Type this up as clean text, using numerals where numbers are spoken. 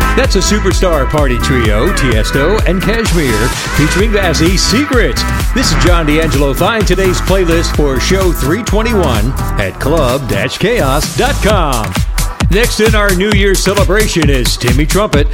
That's a superstar party trio, Tiesto and Kashmir, featuring Bazzi Secrets. This is John D'Angelo. Find today's playlist for show 321 at club-chaos.com. Next in our New Year's celebration is Timmy Trumpet